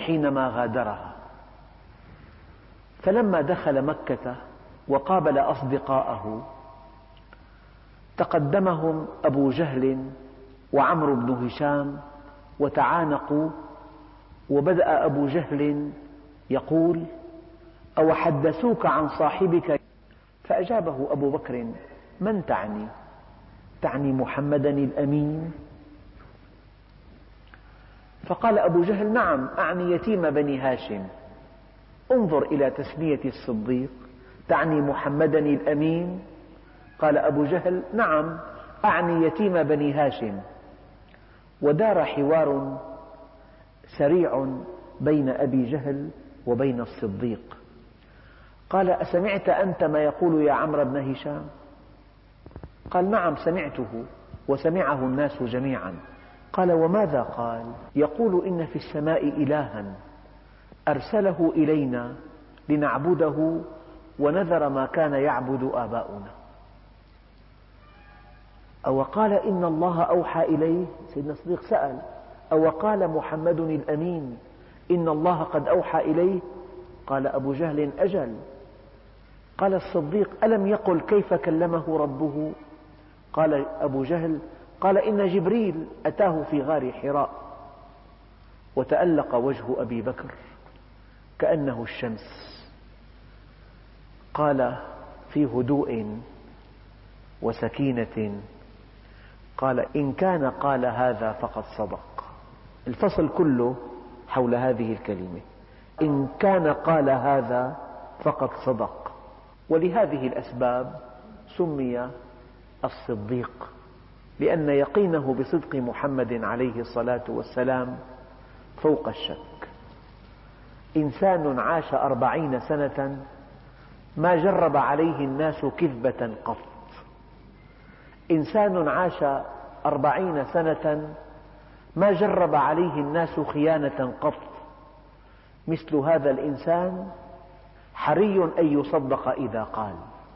حينما غادرها. فلما دخل مكة وقابل أصدقاءه تقدمهم أبو جهل وعمرو بن هشام وتعانقوا، وبدأ أبو جهل يقول: أو حدثوك عن صاحبك؟ فأجابه أبو بكر: من تعني؟ تعني محمدا الأمين؟ فقال أبو جهل: نعم، أعني يتيم بني هاشم. انظر إلى تسمية الصديق، تعني محمدا الأمين؟ قال أبو جهل: نعم، أعني يتيم بني هاشم. ودار حوار سريع بين أبي جهل وبين الصديق. قال: أسمعت أنت ما يقول يا عمرو بن هشام؟ قال: نعم سمعته، وسمعه الناس جميعا. قال: وماذا قال؟ يقول: إن في السماء إلها أرسله إلينا لنعبده ونذر ما كان يعبد آباؤنا. أو قال إن الله أوحى إليه؟ سيدنا الصديق سأل: أو قال محمد الأمين إن الله قد أوحى إليه؟ قال أبو جهل: أجل. قال الصديق: ألم يقل كيف كلمه ربه؟ قال أبو جهل: قال إن جبريل أتاه في غار حراء. وتألق وجه أبي بكر كأنه الشمس. قال في هدوء وسكينة: قال: إن كان قال هذا فقد صدق. الفصل كله حول هذه الكلمة: إن كان قال هذا فقد صدق. ولهذه الأسباب سمي الصديق، لأن يقينه بصدق محمد عليه الصلاة والسلام فوق الشك. إنسان عاش 40 سنة ما جرب عليه الناس كذبة قط. إنسان عاش 40 سنة ما جرب عليه الناس خيانة قط. مثل هذا الإنسان حري أن يصدق إذا قال.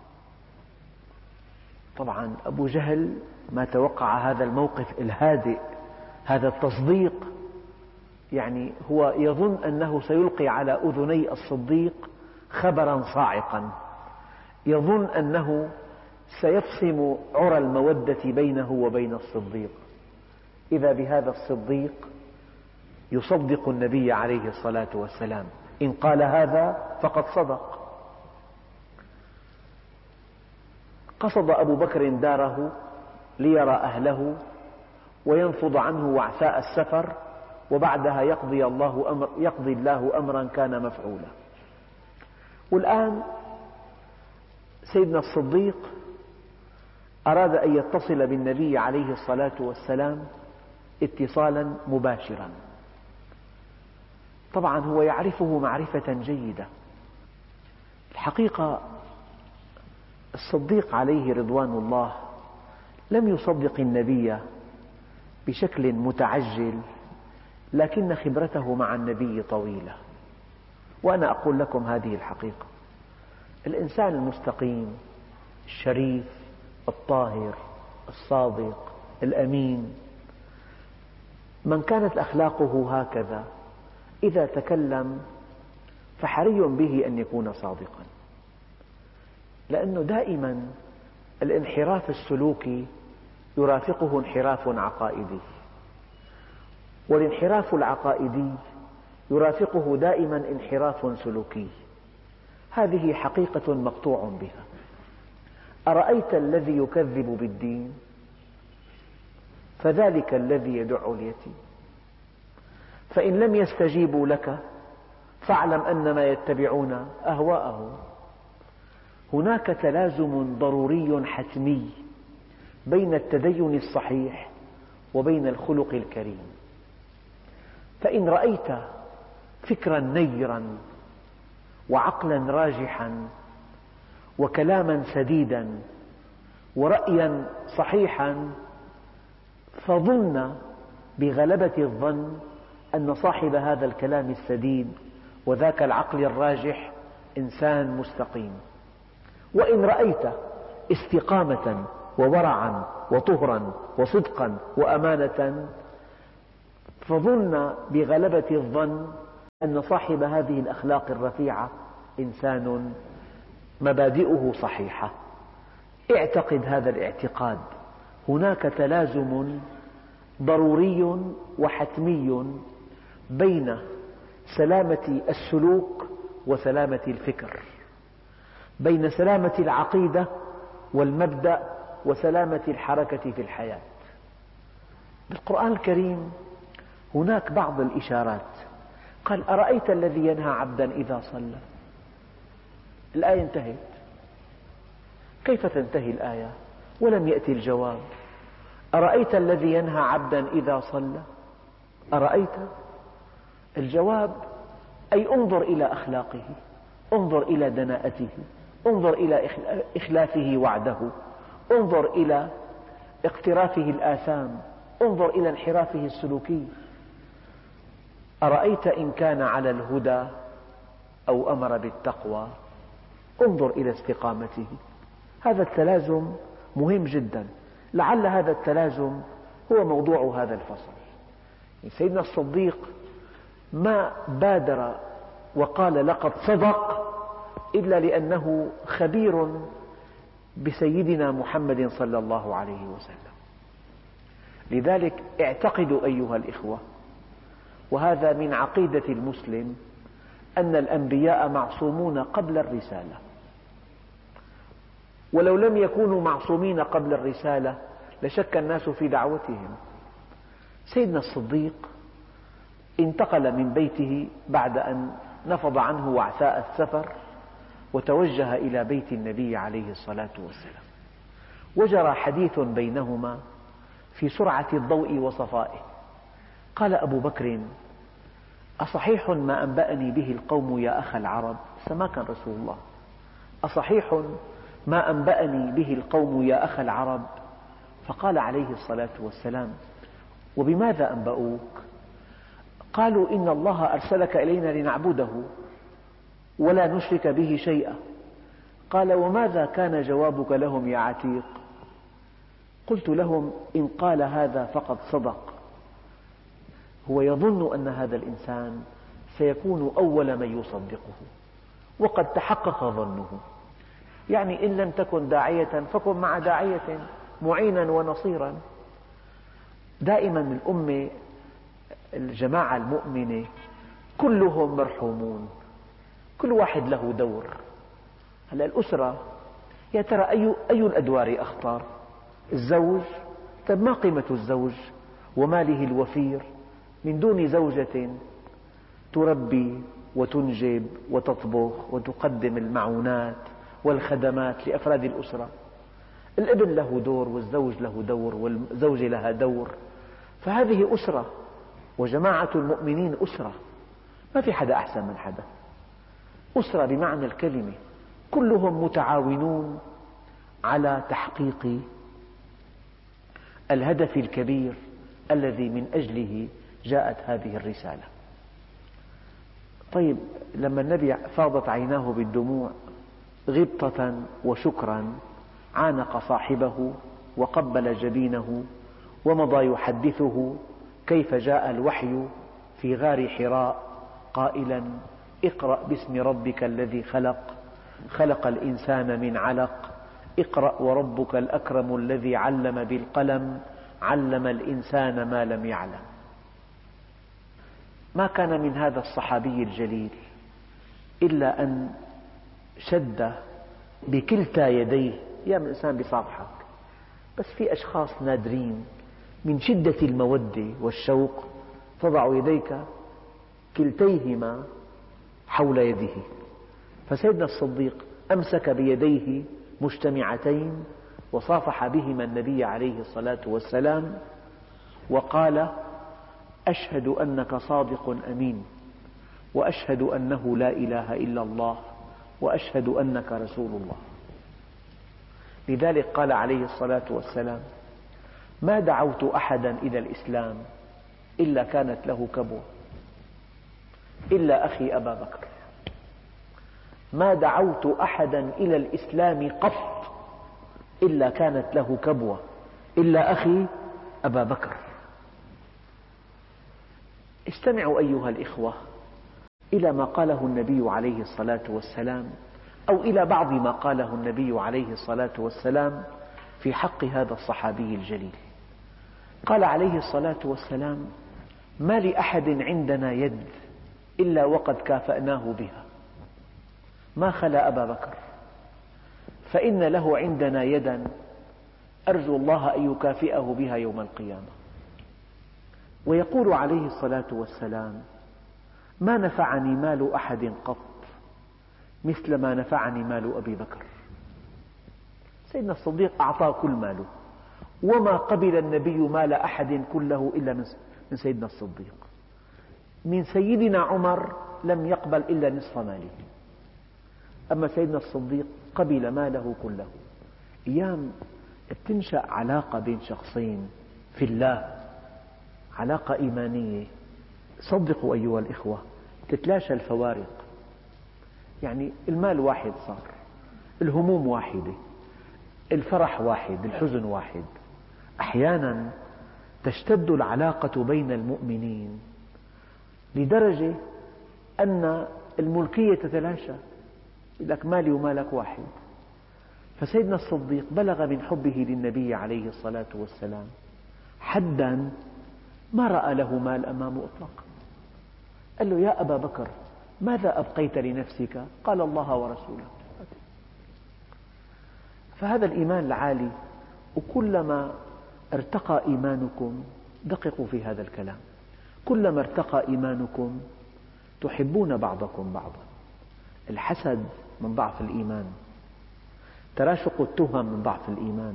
طبعا أبو جهل ما توقع هذا الموقف الهادئ، هذا التصديق، يعني هو يظن أنه سيلقي على أذني الصديق خبرا صاعقا، يظن أنه سيفصم عرى المودة بينه وبين الصديق. إذا بهذا الصديق يصدق النبي عليه الصلاة والسلام: إن قال هذا فقد صدق. قصد أبو بكر داره ليرى أهله وينفض عنه وعثاء السفر، وبعدها يقضي الله أمرا كان مفعولا. والآن سيدنا الصديق أراد أن يتصل بالنبي عليه الصلاة والسلام اتصالا مباشرا. طبعا هو يعرفه معرفة جيدة. الحقيقة الصديق عليه رضوان الله لم يصدق النبي بشكل متعجل، لكن خبرته مع النبي طويلة. وأنا أقول لكم هذه الحقيقة: الإنسان المستقيم الشريف الطاهر الصادق الأمين، من كانت أخلاقه هكذا إذا تكلم فحري به أن يكون صادقا، لأنه دائما الانحراف السلوكي يرافقه انحراف عقائدي، والانحراف العقائدي يرافقه دائما انحراف سلوكي. هذه حقيقة مقطوع بها. أرأيت الذي يكذب بالدين؟ فذلك الذي يدع اليتيم. فإن لم يستجيبوا لك فاعلم أنما يتبعون أهواءهم. هناك تلازم ضروري حتمي بين التدين الصحيح وبين الخلق الكريم. فإن رأيت فكرا نيرا وعقلا راجحا وكلاما سديدا ورأيا صحيحا، فظن بغلبة الظن أن صاحب هذا الكلام السديد وذاك العقل الراجح إنسان مستقيم. وإن رأيت استقامة وورعا وطهرا وصدقا وأمانة، فظن بغلبة الظن أن صاحب هذه الأخلاق الرفيعة إنسان مبادئه صحيحة. اعتقد هذا الاعتقاد: هناك تلازم ضروري وحتمي بين سلامة السلوك وسلامة الفكر، بين سلامة العقيدة والمبدأ وسلامة الحركة في الحياة. بالقرآن الكريم هناك بعض الإشارات. قال: أرأيت الذي ينهى عبدا إذا صلى. الآية انتهت. كيف تنتهي الآية ولم يأتي الجواب؟ أرأيت الذي ينهى عبدا إذا صلى. أرأيت؟ الجواب أي انظر إلى أخلاقه، انظر إلى دناءته، انظر إلى إخلافه وعده، انظر إلى اقترافه الآثام، انظر إلى انحرافه السلوكي. أرأيت إن كان على الهدى أو أمر بالتقوى. انظر إلى استقامته. هذا التلازم مهم جدا. لعل هذا التلازم هو موضوع هذا الفصل. سيدنا الصديق ما بادر وقال لقد صدق إلا لأنه خبير بسيدنا محمد صلى الله عليه وسلم. لذلك اعتقدوا أيها الإخوة، وهذا من عقيدة المسلم، أن الأنبياء معصومون قبل الرسالة. ولو لم يكونوا معصومين قبل الرسالة لشك الناس في دعوتهم. سيدنا الصديق انتقل من بيته بعد أن نفض عنه وعثاء السفر، وتوجه إلى بيت النبي عليه الصلاة والسلام، وجرى حديث بينهما في سرعة الضوء وصفائه. قال أبو بكر: أصحيح ما أنبأني به القوم يا أخ العرب؟ ما كان رسول الله. أصحيح ما أنبأني به القوم يا أخ العرب؟ فقال عليه الصلاة والسلام: وبماذا أنبأوك؟ قالوا: إن الله أرسلك إلينا لنعبده ولا نشرك به شيئا. قال: وماذا كان جوابك لهم يا عتيق؟ قلت لهم: إن قال هذا فقد صدق. هو يظن أن هذا الإنسان سيكون أول من يصدقه، وقد تحقق ظنه. يعني إن لم تكن داعية فكن مع داعية معينا ونصيرا. دائما الأمة، الجماعة المؤمنة كلهم مرحومون، كل واحد له دور. هلأ الأسرة، يا ترى أي الأدوار أخطر؟ الزوج؟ طيب ما قيمة الزوج وماله الوفير من دون زوجة تربي وتنجب وتطبخ وتقدم المعونات والخدمات لأفراد الأسرة؟ الابن له دور، والزوج له دور، والزوجة لها دور. فهذه أسرة، وجماعة المؤمنين أسرة، ما في حدا أحسن من حدا. أسرة بمعنى الكلمة، كلهم متعاونون على تحقيق الهدف الكبير الذي من أجله جاءت هذه الرسالة. طيب، لما النبي فاضت عيناه بالدموع غبطة وشكرا عانق صاحبه وقبل جبينه ومضى يحدثه كيف جاء الوحي في غار حراء قائلا: اقرأ باسم ربك الذي خلق، خلق الإنسان من علق، اقرأ وربك الأكرم الذي علم بالقلم، علم الإنسان ما لم يعلم. ما كان من هذا الصحابي الجليل إلا أن شد بكلتا يديه. يا من الإنسان بيصافحك، بس في أشخاص نادرين من شدة المودة والشوق تضع يديك كلتيهما حول يده. فسيدنا الصديق أمسك بيديه مجتمعتين وصافح بهما النبي عليه الصلاة والسلام وقال: أشهد أنك صادق أمين، وأشهد أنه لا إله إلا الله، وأشهد أنك رسول الله. لذلك قال عليه الصلاة والسلام: ما دعوت أحدا إلى الإسلام إلا كانت له كبوة، إلا أخي أبا بكر. ما دعوت أحدا إلى الإسلام قط إلا كانت له كبوة، إلا أخي أبا بكر. استمعوا أيها الإخوة، إلى ما قاله النبي عليه الصلاة والسلام، أو إلى بعض ما قاله النبي عليه الصلاة والسلام في حق هذا الصحابي الجليل. قال عليه الصلاة والسلام: ما لأحد عندنا يد إلا وقد كافأناه بها، ما خلا أبا بكر، فإن له عندنا يدا أرجو الله أن يكافئه بها يوم القيامة. ويقول عليه الصلاة والسلام: ما نفعني مال أحد قط مثل ما نفعني مال أبي بكر. سيدنا الصديق أعطاه كل ماله، وما قبل النبي مال أحد كله إلا من سيدنا الصديق. من سيدنا عمر لم يقبل إلا نصف ماله، أما سيدنا الصديق قبل ماله كله. أيام تنشأ علاقة بين شخصين في الله، علاقة إيمانية، صدقوا أيها الإخوة تتلاشى الفوارق. يعني المال واحد صار، الهموم واحدة، الفرح واحد، الحزن واحد. أحيانا تشتد العلاقة بين المؤمنين لدرجة أن الملكية تتلاشى، يقول لك مالي ومالك واحد. فسيدنا الصديق بلغ من حبه للنبي عليه الصلاة والسلام حدا ما رأى له مال أمامه إطلاقا. قال له: يا أبا بكر، ماذا أبقيت لنفسك؟ قال: الله ورسوله. فهذا الإيمان العالي، وكلما ارتقى إيمانكم، دققوا في هذا الكلام، كلما ارتقى إيمانكم تحبون بعضكم بعضا. الحسد من ضعف الإيمان، تراشق التهم من ضعف الإيمان.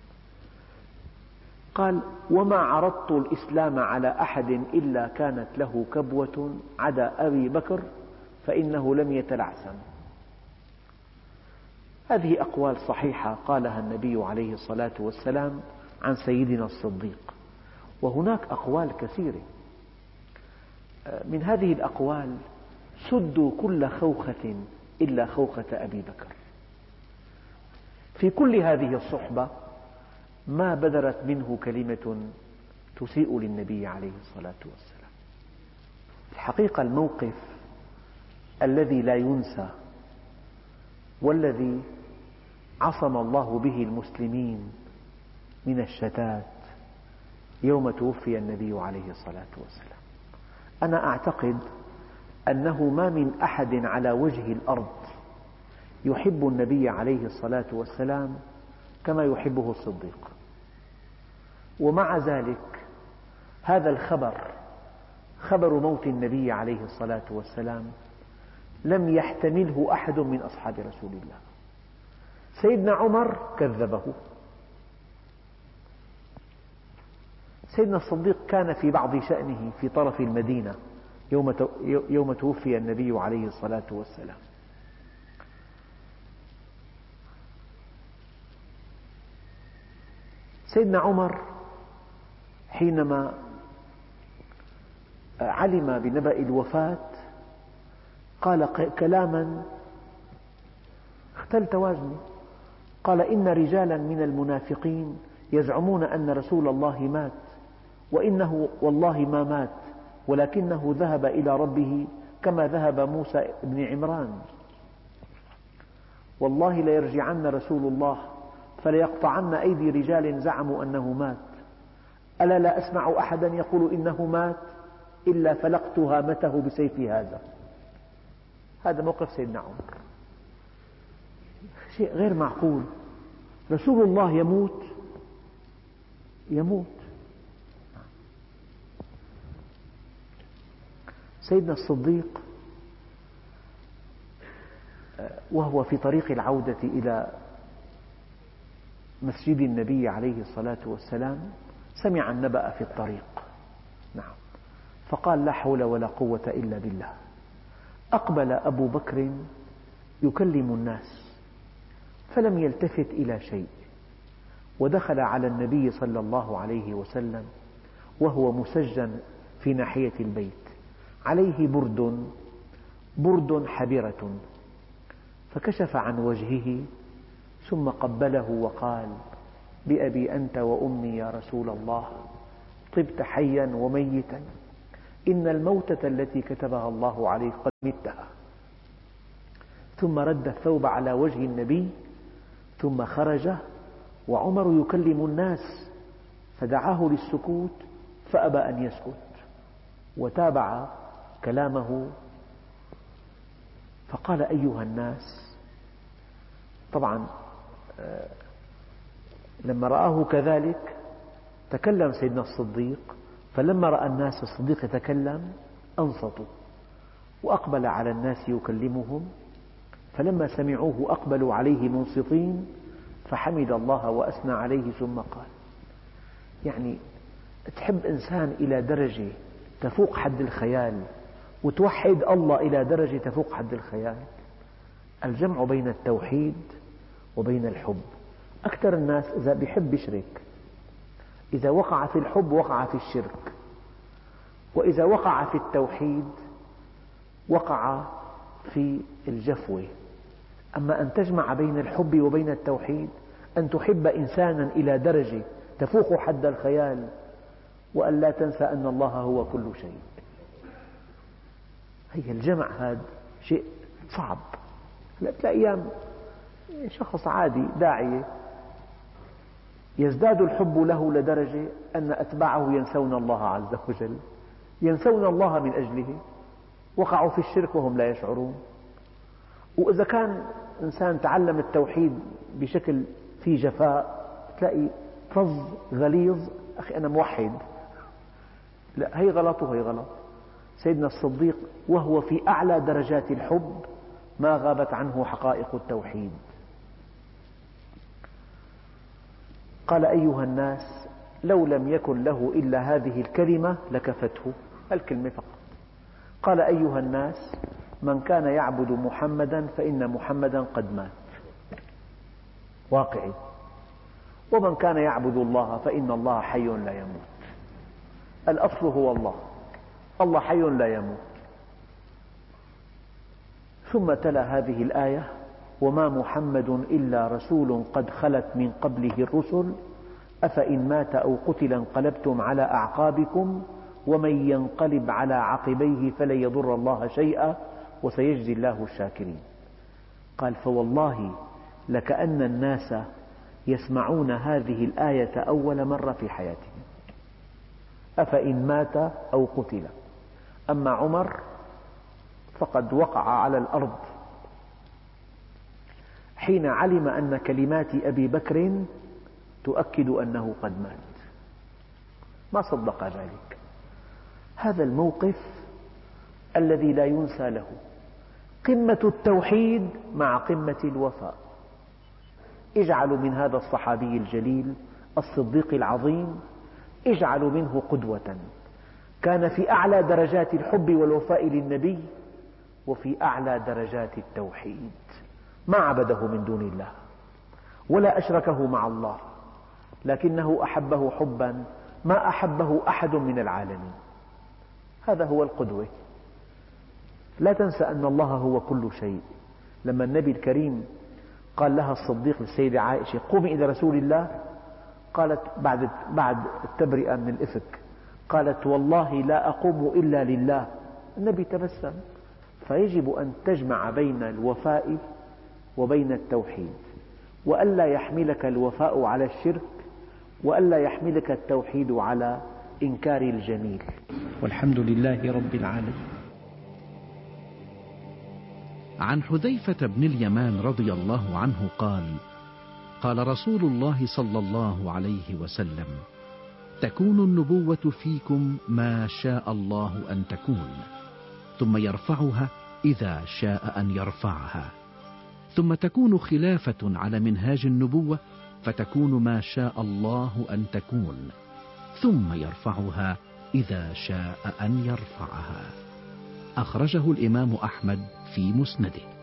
قال: وما عرضت الإسلام على أحد إلا كانت له كبوة عدا أبي بكر فإنه لم يتلعثم. هذه أقوال صحيحة قالها النبي عليه الصلاة والسلام عن سيدنا الصديق، وهناك أقوال كثيرة. من هذه الأقوال: سدوا كل خوخة إلا خوخة أبي بكر. في كل هذه الصحبة ما بدرت منه كلمة تسيء للنبي عليه الصلاة والسلام. الحقيقة الموقف الذي لا ينسى والذي عصم الله به المسلمين من الشتات يوم توفي النبي عليه الصلاة والسلام. أنا أعتقد أنه ما من أحد على وجه الأرض يحب النبي عليه الصلاة والسلام كما يحبه الصديق، ومع ذلك هذا الخبر، خبر موت النبي عليه الصلاة والسلام، لم يحتمله أحد من أصحاب رسول الله. سيدنا عمر كذبه، سيدنا الصديق كان في بعض شأنه في طرف المدينة يوم توفي النبي عليه الصلاة والسلام. سيدنا عمر حينما علم بنبأ الوفاة قال كلاما اختل وازنه. قال: إن رجالا من المنافقين يزعمون أن رسول الله مات، وإنه والله ما مات، ولكنه ذهب إلى ربه كما ذهب موسى بن عمران. والله ليرجعن رسول الله فليقطعن أيدي رجال زعموا أنه مات. ألا لا أسمع أحدا يقول إنه مات إلا فلقت هامته بسيفي هذا. هذا موقف سيدنا عمر، شيء غير معقول. رسول الله يموت. سيدنا الصديق وهو في طريق العودة إلى مسجد النبي عليه الصلاة والسلام سمع النبأ في الطريق، نعم، فقال: لا حول ولا قوة إلا بالله. أقبل أبو بكر يكلم الناس فلم يلتفت إلى شيء، ودخل على النبي صلى الله عليه وسلم وهو مسجن في ناحية البيت، عليه برد حبرة، فكشف عن وجهه ثم قبله وقال: بأبي أنت وأمي يا رسول الله، طبت حيا وميتا، إن الموتة التي كتبها الله عليك قد متها. ثم رد الثوب على وجه النبي ثم خرج، وعمر يكلم الناس فدعاه للسكوت فأبى أن يسكت وتابع كلامه. فقال أيها الناس، طبعا لما رآه كذلك تكلم سيدنا الصديق، فلما رأى الناس الصديق يتكلم أنصتوا وأقبل على الناس يكلمهم، فلما سمعوه أقبلوا عليه منصتين فحمد الله وأثنى عليه ثم قال: يعني تحب إنسان إلى درجة تفوق حد الخيال وتوحد الله إلى درجة تفوق حد الخيال. الجمع بين التوحيد وبين الحب. أكثر الناس إذا بيحب يشرك، إذا وقع في الحب وقع في الشرك، وإذا وقع في التوحيد وقع في الجفوة. أما أن تجمع بين الحب وبين التوحيد، أن تحب إنسانا إلى درجة تفوق حد الخيال، وأن لا تنسى أن الله هو كل شيء. هي الجمع هذا شيء صعب. أيام شخص عادي داعية يزداد الحب له لدرجة أن أتباعه ينسون الله عز وجل، ينسون الله من أجله، وقعوا في الشرك وهم لا يشعرون. وإذا كان إنسان تعلم التوحيد بشكل فيه جفاء، تلاقي فظ غليظ: أخي أنا موحد. لا، هي غلط وهي غلط. سيدنا الصديق وهو في أعلى درجات الحب ما غابت عنه حقائق التوحيد. قال: أيها الناس، لو لم يكن له إلا هذه الكلمة لكفته، الكلمة فقط. قال: أيها الناس، من كان يعبد محمدا فإن محمدا قد مات، واقعي. ومن كان يعبد الله فإن الله حي لا يموت. الأصل هو الله، الله حي لا يموت. ثم تلا هذه الآية: وما محمد إلا رسول قد خلت من قبله الرسل أفإن مات أو قتل انقلبتم على أعقابكم ومن ينقلب على عقبيه فلن يضر الله شيئا وسيجزي الله الشاكرين. قال: فوالله لكأن الناس يسمعون هذه الآية أول مرة في حياتهم، أفإن مات أو قتل. أما عمر فقد وقع على الأرض حين علم أن كلمات أبي بكر تؤكد أنه قد مات، ما صدق ذلك. هذا الموقف الذي لا ينسى له، قمة التوحيد مع قمة الوفاء. اجعلوا من هذا الصحابي الجليل الصديق العظيم، اجعلوا منه قدوة. كان في أعلى درجات الحب والوفاء للنبي وفي أعلى درجات التوحيد، ما عبده من دون الله ولا أشركه مع الله، لكنه أحبه حبا ما أحبه أحد من العالمين. هذا هو القدوة. لا تنسى أن الله هو كل شيء. لما النبي الكريم قال لها الصديق للسيدة عائشة: قومي إلى رسول الله، قالت بعد التبرئة من الإفك، قالت: والله لا أقوم إلا لله. النبي تبسم. فيجب أن تجمع بين الوفاء وبين التوحيد، وألا يحملك الوفاء على الشرك، وألا يحملك التوحيد على إنكار الجميل. والحمد لله رب العالمين. عن حذيفة بن اليمان رضي الله عنه قال: قال رسول الله صلى الله عليه وسلم: تكون النبوة فيكم ما شاء الله أن تكون، ثم يرفعها إذا شاء أن يرفعها، ثم تكون خلافة على منهاج النبوة فتكون ما شاء الله أن تكون، ثم يرفعها إذا شاء أن يرفعها. أخرجه الإمام أحمد في مسنده.